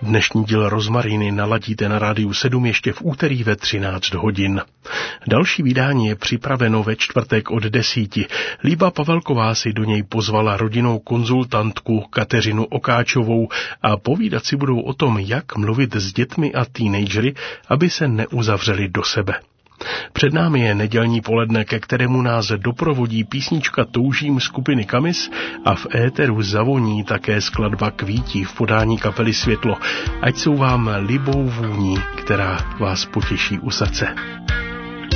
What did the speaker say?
Dnešní díl Rozmariny naladíte na Rádiu 7 ještě v úterý ve 13 hodin. Další vydání je připraveno ve čtvrtek od 10. Líba Pavelková si do něj pozvala rodinnou konzultantku Kateřinu Okáčovou a povídat si budou o tom, jak mluvit s dětmi a teenagery, aby se neuzavřeli do sebe. Před námi je nedělní poledne, ke kterému nás doprovodí písnička Toužím skupiny Kamis a v éteru zavoní také skladba Kvítí v podání kapely Světlo. Ať jsou vám libou vůní, která vás potěší u srdce.